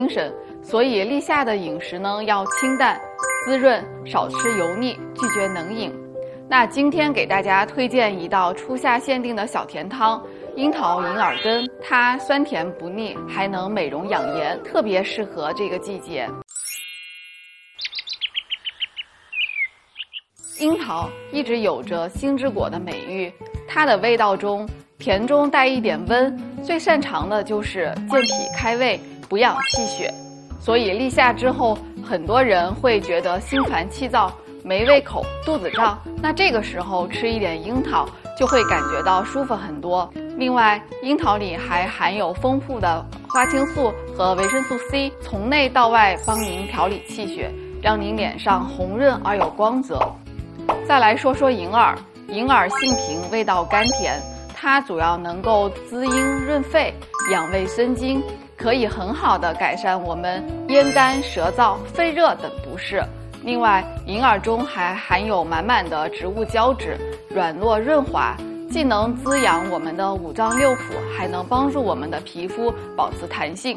精神，所以立夏的饮食呢要清淡、滋润，少吃油腻，拒绝冷饮。那今天给大家推荐一道初夏限定的小甜汤——樱桃银耳羹，它酸甜不腻，还能美容养颜，特别适合这个季节。樱桃一直有着心之果的美誉，它的味道中甜中带一点温，最擅长的就是健脾开胃、补养气血。所以立夏之后，很多人会觉得心烦气躁、没胃口、肚子胀，那这个时候吃一点樱桃就会感觉到舒服很多。另外，樱桃里还含有丰富的花青素和维生素 C， 从内到外帮您调理气血，让您脸上红润而有光泽。再来说说银耳，银耳性平，味道甘甜，它主要能够滋阴润肺、养胃生津，可以很好的改善我们咽干、舌燥、肺热等不适。另外，银耳中还含有满满的植物胶质，软糯润滑，既能滋养我们的五脏六腑，还能帮助我们的皮肤保持弹性。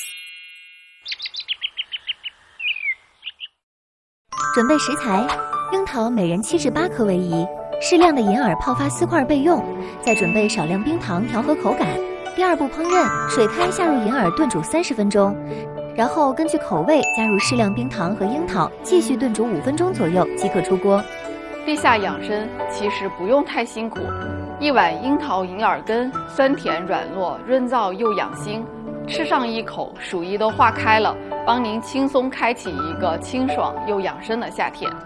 准备食材：樱桃每人78克为宜，适量的银耳泡发丝块备用，再准备少量冰糖调和口感。第二步烹饪，水开下入银耳炖煮30分钟，然后根据口味加入适量冰糖和樱桃，继续炖煮5分钟左右即可出锅。 立夏养生其实不用太辛苦，一碗樱桃银耳羹，酸甜软糯，润燥又养心，吃上一口，暑意都化开了，帮您轻松开启一个清爽又养生的夏天。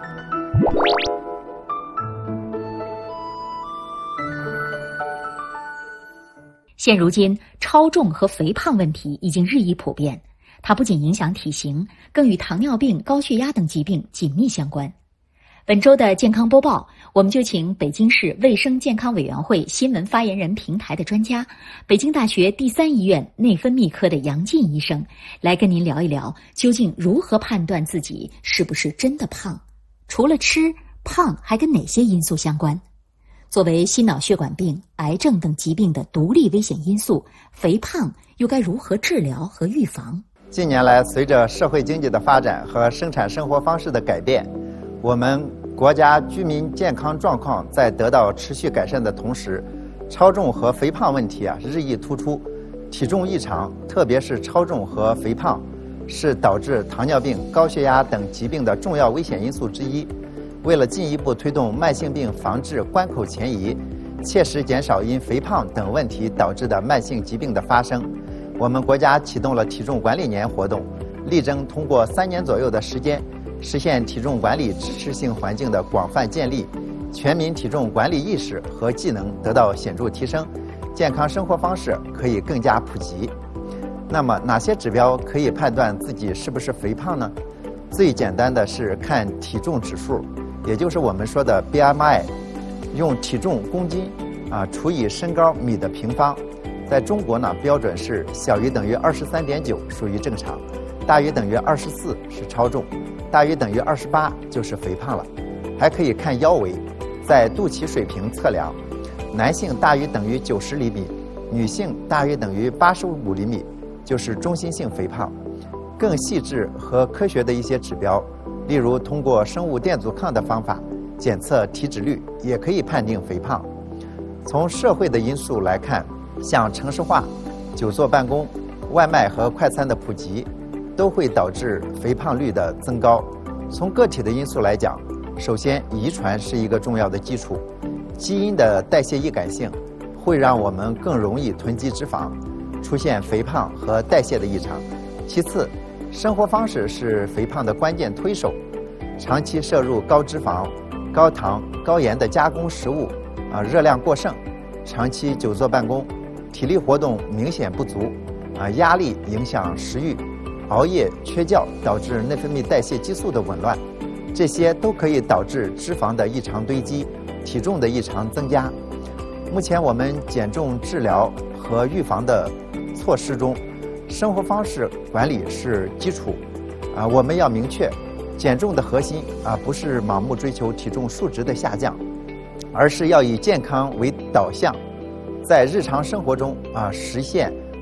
现如今，超重和肥胖问题已经日益普遍，它不仅影响体型，更与糖尿病、高血压等疾病紧密相关。本周的健康播报，我们就请北京市卫生健康委员会新闻发言人平台的专家、北京大学第3医院内分泌科的杨进医生来跟您聊一聊，究竟如何判断自己是不是真的胖？除了吃，胖还跟哪些因素相关？作为心脑血管病、癌症等疾病的独立危险因素，肥胖又该如何治疗和预防？ 近年来，随着社会经济的发展和生产生活方式的改变，我们国家居民健康状况在得到持续改善的同时，超重和肥胖问题日益突出。体重异常，特别是超重和肥胖，是导致糖尿病、高血压等疾病的重要危险因素之一。为了进一步推动慢性病防治关口前移，切实减少因肥胖等问题导致的慢性疾病的发生，我们国家启动了体重管理年活动，力争通过3年左右的时间，实现体重管理支持性环境的广泛建立，全民体重管理意识和技能得到显著提升，健康生活方式可以更加普及。那么哪些指标可以判断自己是不是肥胖呢？最简单的是看体重指数，也就是我们说的 BMI， 用体重公斤除以身高米的平方。在中国呢，标准是小于等于23.9属于正常，大于等于24是超重，大于等于28就是肥胖了。还可以看腰围，在肚脐水平测量，男性大于等于90厘米，女性大于等于85厘米，就是中心性肥胖。更细致和科学的一些指标，例如通过生物电阻抗的方法检测体脂率，也可以判定肥胖。从社会的因素来看，像城市化、久坐办公、外卖和快餐的普及，都会导致肥胖率的增高。从个体的因素来讲，首先遗传是一个重要的基础，基因的代谢易感性会让我们更容易囤积脂肪，出现肥胖和代谢的异常。其次，生活方式是肥胖的关键推手，长期摄入高脂肪、高糖、高盐的加工食物，热量过剩，长期久坐办公，体力活动明显不足，压力影响食欲，熬夜缺觉导致内分泌代谢激素的紊乱，这些都可以导致脂肪的异常堆积，体重的异常增加。目前我们减重治疗和预防的措施中，生活方式管理是基础，我们要明确，减重的核心不是盲目追求体重数值的下降，而是要以健康为导向，在日常生活中实现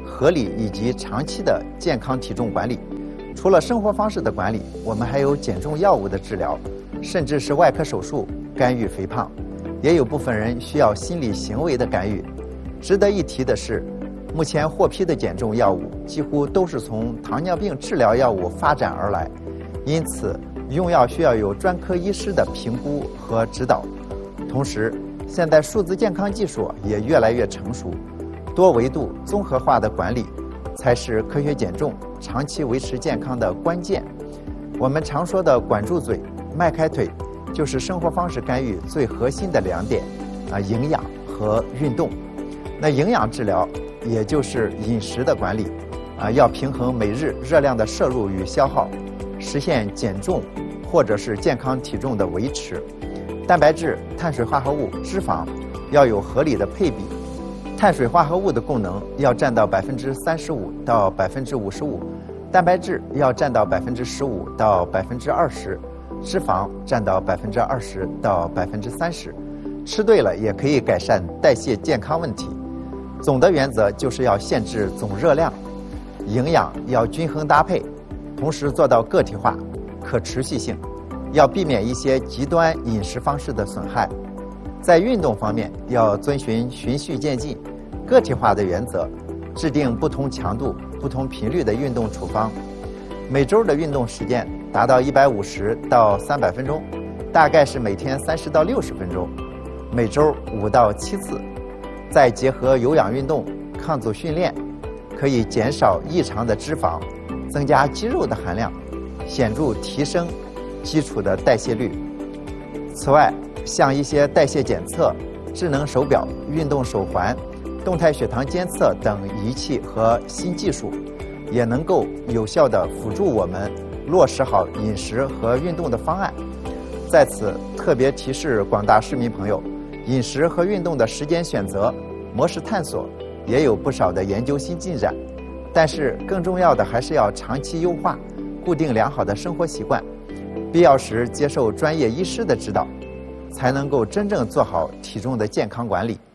合理以及长期的健康体重管理。除了生活方式的管理，我们还有减重药物的治疗，甚至是外科手术干预肥胖。也有部分人需要心理行为的干预。值得一提的是，目前获批的减重药物几乎都是从糖尿病治疗药物发展而来，因此用药需要有专科医师的评估和指导。同时，现在数字健康技术也越来越成熟，多维度综合化的管理才是科学减重长期维持健康的关键。我们常说的管住嘴、迈开腿，就是生活方式干预最核心的2点营养和运动。那营养治疗也就是饮食的管理要平衡每日热量的摄入与消耗，实现减重或者是健康体重的维持。蛋白质、碳水化合物、脂肪要有合理的配比，碳水化合物的供能要占到35%到55%，蛋白质要占到15%到20%，脂肪占到20%到30%。吃对了也可以改善代谢健康问题。总的原则就是要限制总热量，营养要均衡搭配，同时做到个体化、可持续性，要避免一些极端饮食方式的损害。在运动方面，要遵循循序渐进、个体化的原则，制定不同强度、不同频率的运动处方。每周的运动时间达到150到300分钟，大概是每天30到60分钟，每周5到7次。再结合有氧运动、抗阻训练，可以减少异常的脂肪，增加肌肉的含量，显著提升基础的代谢率。此外，像一些代谢检测、智能手表、运动手环、动态血糖监测等仪器和新技术，也能够有效地辅助我们落实好饮食和运动的方案。在此特别提示广大市民朋友，饮食和运动的时间选择、模式探索也有不少的研究新进展，但是更重要的还是要长期优化，固定良好的生活习惯，必要时接受专业医师的指导，才能够真正做好体重的健康管理。